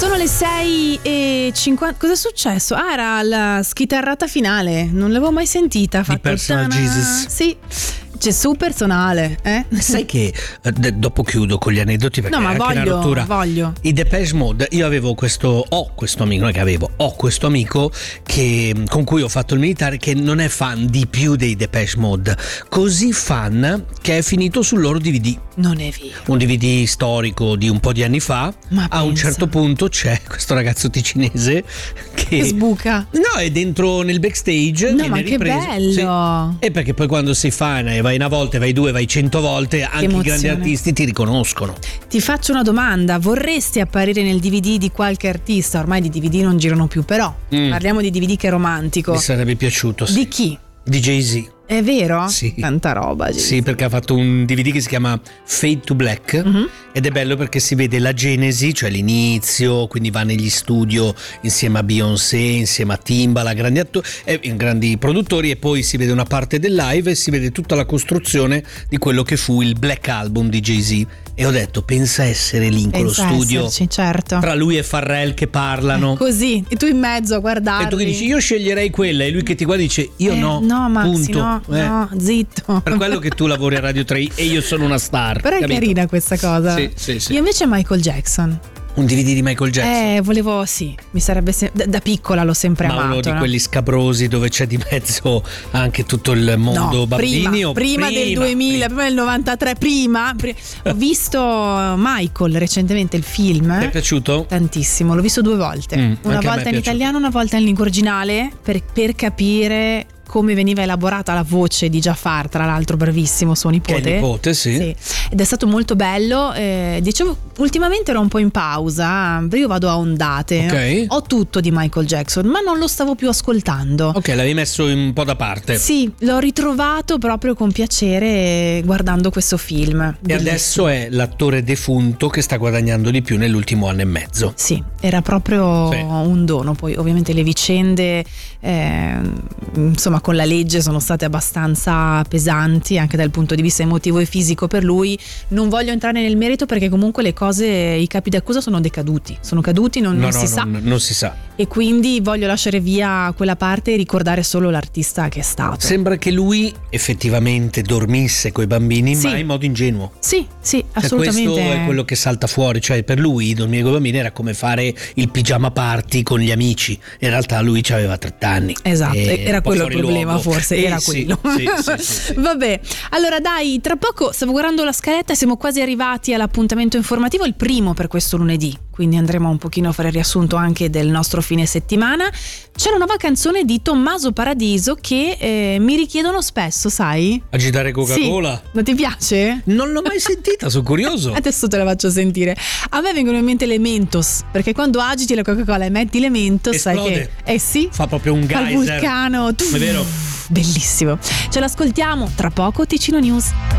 Sono le 6:50. Cosa è successo? Ah, era la schitarrata finale. Non l'avevo mai sentita. Di Personal Jesus. Sì. C'è su personale, eh? Sai che dopo chiudo con gli aneddoti perché no, ma è anche una rottura. voglio. I Depeche Mode, io ho questo amico, non è che ho questo amico con cui ho fatto il militare, che non è fan di più dei Depeche Mode, così fan che è finito sul loro DVD. Non è vero. Un DVD storico di un po' di anni fa. Ma a un certo punto c'è questo ragazzo ticinese che sbuca. No, è dentro nel backstage. No, ma che bello. Sì. E perché poi quando sei fan e vai una volta, vai due, vai 100 volte, anche i grandi artisti ti riconoscono. Ti faccio una domanda: vorresti apparire nel DVD di qualche artista? Ormai di DVD non girano più, però parliamo di DVD che è romantico. Mi sarebbe piaciuto, sì. Di chi? Di Jay-Z. È vero? Sì. Tanta roba. Jay-Z. Sì, perché ha fatto un DVD che si chiama Fade to Black ed è bello perché si vede la genesi, cioè l'inizio, quindi va negli studio insieme a Beyoncé, insieme a Timbaland, grandi produttori, e poi si vede una parte del live e si vede tutta la costruzione di quello che fu il Black Album di Jay-Z. E ho detto, pensa essere lì in quello studio, certo, tra lui e Pharrell che parlano, così, e tu in mezzo a guardarli. E tu che dici, io sceglierei quella, e lui che ti guarda dice, io no, Maxi, punto. no, zitto. Per quello che tu lavori a Radio 3 e io sono una star. Però è capito? carina questa cosa. Sì. Io invece Michael Jackson. Un DVD di Michael Jackson? Volevo, mi sarebbe da piccola l'ho sempre amato. Ma uno di quelli scabrosi dove c'è di mezzo anche tutto il mondo bambini? Prima del 2000, prima del 93, ho visto Michael recentemente, il film. Ti è piaciuto? Tantissimo, l'ho visto 2 volte. Una volta in italiano, una volta in lingua originale, per capire come veniva elaborata la voce di Jafar, tra l'altro bravissimo suo nipote. Che è nipote, sì. Ed è stato molto bello. Dicevo, ultimamente ero un po' in pausa, io vado a ondate. Okay. Ho tutto di Michael Jackson, ma non lo stavo più ascoltando. Ok, l'avevi messo un po' da parte. Sì, l'ho ritrovato proprio con piacere guardando questo film. E Bellissimo. adesso è l'attore defunto che sta guadagnando di più nell'ultimo anno e mezzo. Sì, era proprio un dono. Poi ovviamente le vicende insomma con la legge sono state abbastanza pesanti anche dal punto di vista emotivo e fisico per lui. Non voglio entrare nel merito perché comunque le cose, i capi d'accusa sono decaduti, non si sa. E quindi voglio lasciare via quella parte e ricordare solo l'artista che è stato. Sembra che lui effettivamente dormisse coi bambini, ma in modo ingenuo. Sì, assolutamente. Questo è quello che salta fuori, cioè per lui dormire coi bambini era come fare il pigiama party con gli amici. In realtà lui aveva 30 anni. Esatto, era quello il problema, luogo. Forse era quello. Sì. Vabbè, allora dai, tra poco stavo guardando la scaletta e siamo quasi arrivati all'appuntamento informativo, il primo per questo lunedì, quindi andremo un pochino a fare il riassunto anche del nostro fine settimana. C'è una nuova canzone di Tommaso Paradiso che mi richiedono spesso, sai? Agitare Coca-Cola? Sì. Non ti piace? Non l'ho mai sentita, sono curioso. Adesso te la faccio sentire. A me vengono in mente le Mentos, perché quando agiti la Coca-Cola e metti le Mentos, esplode. Sai che sì, fa proprio un geyser. Fa il vulcano. È vero. Bellissimo. Ce l'ascoltiamo tra poco, Ticino News.